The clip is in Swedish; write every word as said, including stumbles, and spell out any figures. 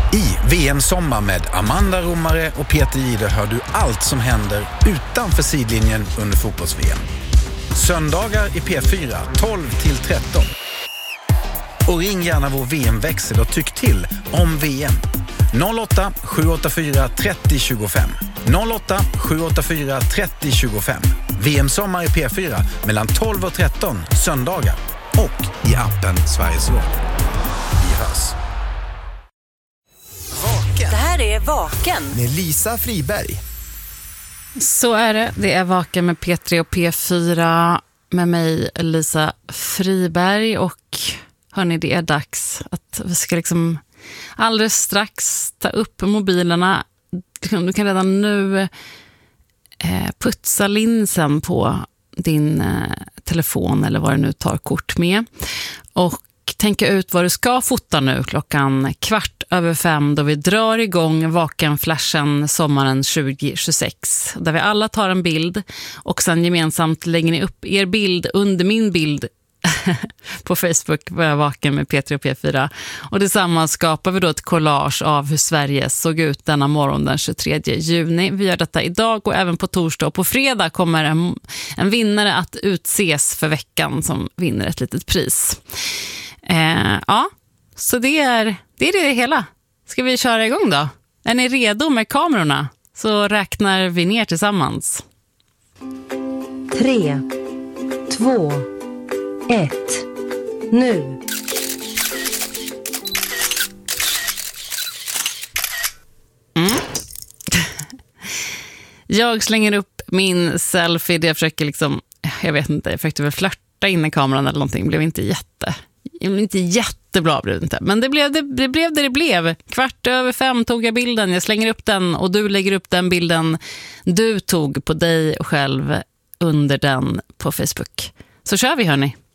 I V M-sommar med Amanda Romare och Peter Jihde hör du allt som händer utanför sidlinjen under fotbolls-V M. Söndagar i P fyra tolv till tretton. Och ring gärna vår V M-växel och tyck till om V M. noll åtta sju åtta fyra tre noll två fem. noll åtta sju åtta fyra tre noll två fem. V M-sommar i P fyra mellan tolv och tretton söndagar. Och i appen Sveriges Radio. Vi hörs. Vaken. Det här är Vaken Med Lisa Friberg. Så är det. Det är Vaken med P tre och P fyra med mig, Lisa Friberg. Och hörni, det är dags att vi ska liksom alldeles strax ta upp mobilerna. Du kan redan nu eh, putsa linsen på din eh, telefon eller vad du nu tar kort med. Och tänka ut vad du ska fota nu klockan kvart över fem då vi drar igång Vaken-flashen sommaren tjugo tjugosex. Där vi alla tar en bild och sen gemensamt lägger ni upp er bild under min bild på Facebook på Vaken med P tre och P fyra. Och tillsammans skapar vi då ett collage av hur Sverige såg ut denna morgon den tjugotredje juni. Vi gör detta idag och även på torsdag. Och på fredag kommer en, en vinnare att utses för veckan som vinner ett litet pris. Eh, ja, så det är, det är det hela. Ska vi köra igång då? Är ni redo med kamerorna? Så räknar vi ner tillsammans. Tre, två, ett, nu. Mm. Jag slänger upp min selfie där jag försöker liksom, jag vet inte, jag försökte väl flörta in i kameran eller någonting. Blev inte jätte, inte jättebra blev det inte. Men det blev det, det blev det det blev. Kvart över fem tog jag bilden. Jag slänger upp den och du lägger upp den bilden du tog på dig själv under den på Facebook. Så kör vi, hörni.